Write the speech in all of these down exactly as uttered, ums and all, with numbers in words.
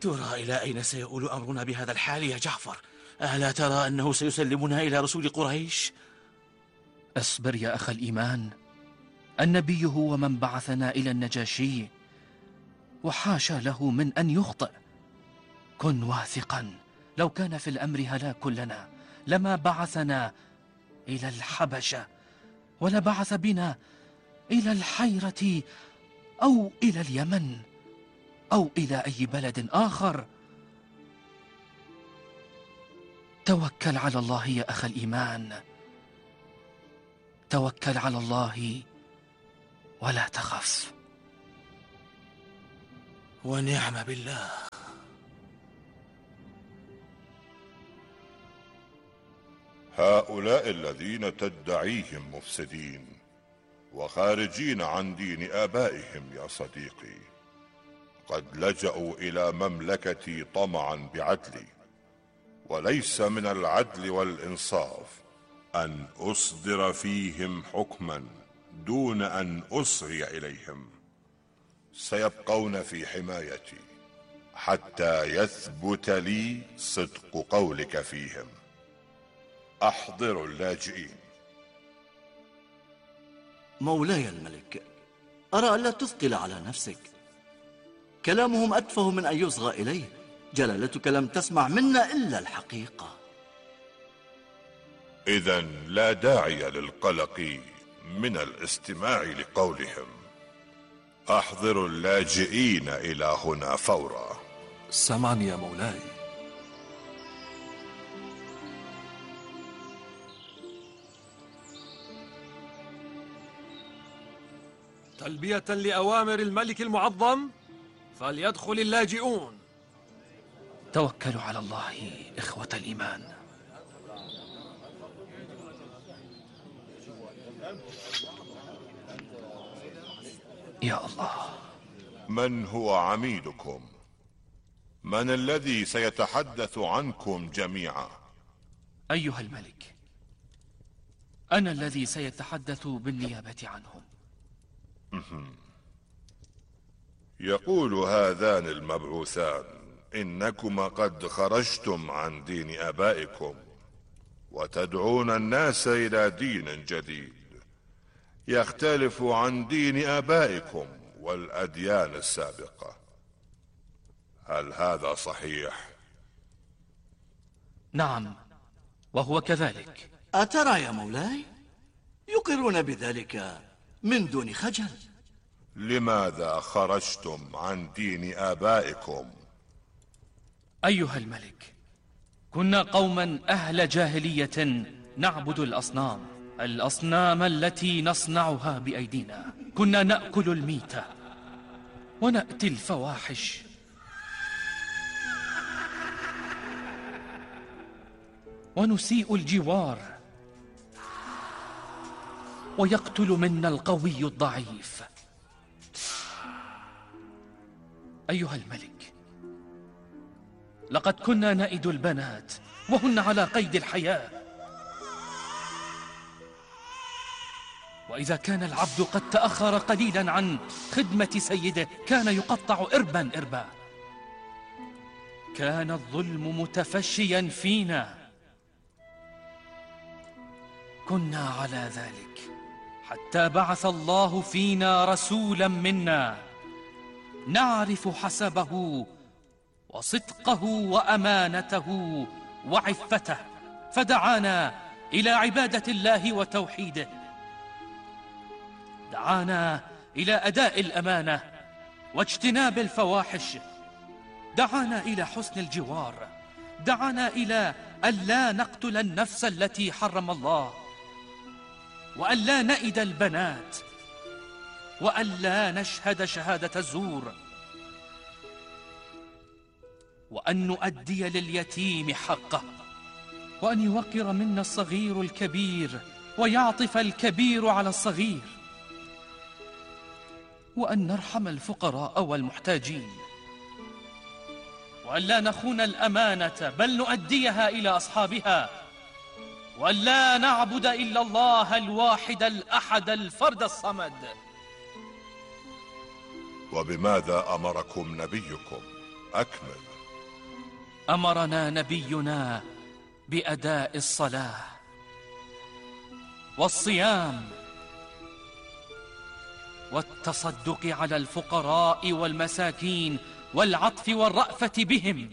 ترى إلى أين سيؤول أمرنا بهذا الحال يا جعفر؟ ألا ترى أنه سيسلمنا إلى رسول قريش؟ أصبر يا أخ الإيمان، النبي هو من بعثنا إلى النجاشي، وحاشا له من أن يخطئ. كن واثقا، لو كان في الأمر هلاك لنا لما بعثنا إلى الحبشة، ولا بعث بنا إلى الحيرة أو إلى اليمن أو إلى أي بلد آخر. توكل على الله يا أخ الإيمان، توكل على الله ولا تخف. ونعم بالله. هؤلاء الذين تدعيهم مفسدين وخارجين عن دين آبائهم يا صديقي، قد لجأوا إلى مملكتي طمعا بعدلي، وليس من العدل والإنصاف أن أصدر فيهم حكما دون أن أسري إليهم. سيبقون في حمايتي حتى يثبت لي صدق قولك فيهم. أحضروا اللاجئين. مولاي الملك، أرى ألا تثقل على نفسك، كلامهم أتفه من أن يصغى إليه. جلالتك لم تسمع منا إلا الحقيقة. إذن لا داعي للقلق من الاستماع لقولهم. أحضروا اللاجئين إلى هنا فورا. سمعا يا مولاي. تلبية لأوامر الملك المعظم، فليدخل اللاجئون. توكلوا على الله إخوة الإيمان. يا الله. من هو عميدكم؟ من الذي سيتحدث عنكم جميعا؟ أيها الملك، أنا الذي سيتحدث بالنيابة عنهم. يقول هذان المبعوثان إنكما قد خرجتم عن دين آبائكم وتدعون الناس إلى دين جديد يختلف عن دين آبائكم والأديان السابقة. هل هذا صحيح؟ نعم، وهو كذلك. أترى يا مولاي؟ يقرون بذلك من دون خجل. لماذا خرجتم عن دين آبائكم؟ أيها الملك، كنا قوما أهل جاهلية نعبد الأصنام، الأصنام التي نصنعها بأيدينا. كنا نأكل الميتة ونأتي الفواحش، ونسيء الجوار، ويقتل منا القوي الضعيف. أيها الملك، لقد كنا نئد البنات وهن على قيد الحياة، وإذا كان العبد قد تأخر قليلا عن خدمة سيده كان يقطع إربا إربا. كان الظلم متفشيا فينا، كنا على ذلك حتى بعث الله فينا رسولا منا نعرف حسبه وصدقه وأمانته وعفته، فدعانا إلى عبادة الله وتوحيده، دعانا إلى أداء الأمانة واجتناب الفواحش، دعانا إلى حسن الجوار، دعانا إلى ألا نقتل النفس التي حرم الله، وألا نئد البنات، وألا نشهد شهادة الزور، وأن نؤدي لليتيم حقه، وأن يوقر منا الصغير الكبير ويعطف الكبير على الصغير، وأن نرحم الفقراء والمحتاجين، وأن لا نخون الأمانة بل نؤديها إلى أصحابها، وأن لا نعبد إلا الله الواحد الأحد الفرد الصمد. وبماذا أمركم نبيكم؟ أكمل. أمرنا نبينا بأداء الصلاة والصيام والتصدق على الفقراء والمساكين والعطف والرأفة بهم.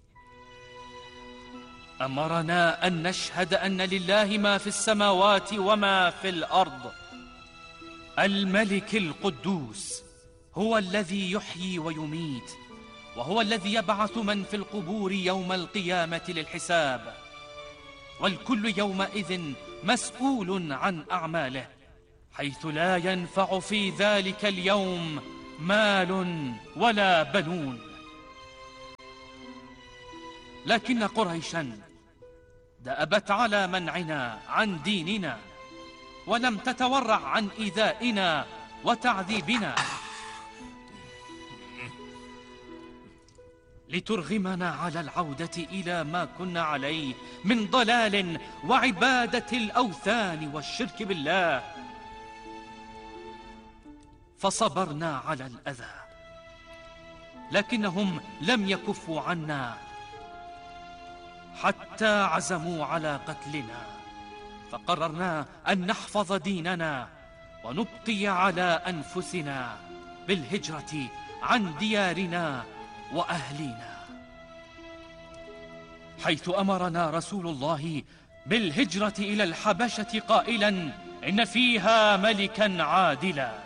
أمرنا أن نشهد أن لله ما في السماوات وما في الأرض. الملك القدوس هو الذي يحيي ويميت، وهو الذي يبعث من في القبور يوم القيامة للحساب، والكل يومئذ مسؤول عن أعماله، حيث لا ينفع في ذلك اليوم مال ولا بنون. لكن قريشا دأبت على منعنا عن ديننا، ولم تتورع عن إيذائنا وتعذيبنا، لترغمنا على العودة إلى ما كنا عليه من ضلال وعبادة الأوثان والشرك بالله. فصبرنا على الأذى، لكنهم لم يكفوا عنا حتى عزموا على قتلنا، فقررنا أن نحفظ ديننا ونبقي على أنفسنا بالهجرة عن ديارنا وأهلينا، حيث أمرنا رسول الله بالهجرة إلى الحبشة قائلا: إن فيها ملكا عادلا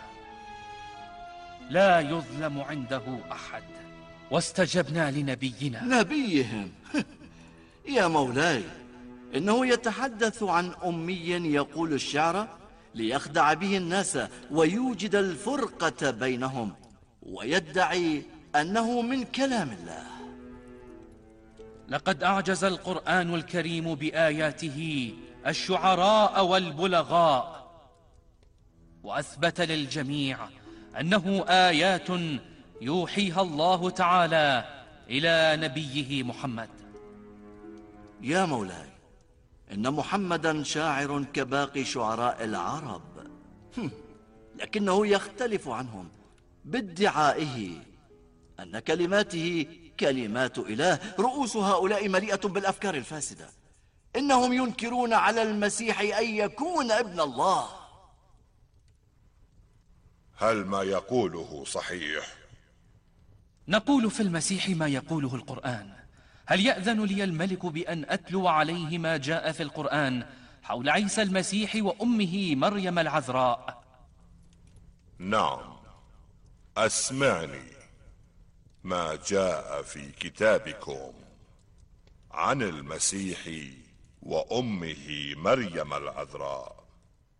لا يظلم عنده أحد. واستجبنا لنبينا. نبيهم؟ يا مولاي، إنه يتحدث عن أمي يقول الشعر ليخدع به الناس ويوجد الفرقة بينهم، ويدعي أنه من كلام الله. لقد أعجز القرآن الكريم بآياته الشعراء والبلغاء، وأثبت للجميع أنه آيات يوحيها الله تعالى إلى نبيه محمد. يا مولاي، إن محمدا شاعر كباقي شعراء العرب، لكنه يختلف عنهم بادعائه أن كلماته كلمات إله. رؤوس هؤلاء مليئة بالأفكار الفاسدة. إنهم ينكرون على المسيح أن يكون ابن الله. هل ما يقوله صحيح؟ نقول في المسيح ما يقوله القرآن. هل يأذن لي الملك بأن أتلو عليه ما جاء في القرآن حول عيسى المسيح وأمه مريم العذراء؟ نعم، أسمعني ما جاء في كتابكم عن المسيح وأمه مريم العذراء.